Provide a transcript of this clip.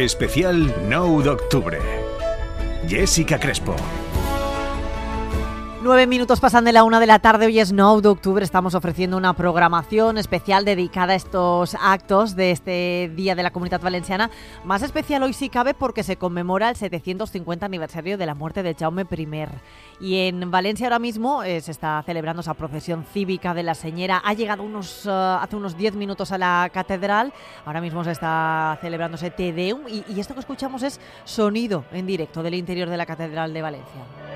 Especial 9 d'octubre. Jessica Crespo. 9 minutos pasan de la 1 de la tarde, hoy es 9 d'octubre, estamos ofreciendo una programación especial dedicada a estos actos de este Día de la Comunitat Valenciana. Más especial hoy si cabe porque se conmemora el 750 aniversario de la muerte de Jaume I. Y en Valencia ahora mismo se está celebrando esa procesión cívica de la Señera. Ha llegado hace unos 10 minutos a la catedral, ahora mismo se está celebrando ese Te Deum y esto que escuchamos es sonido en directo del interior de la Catedral de Valencia.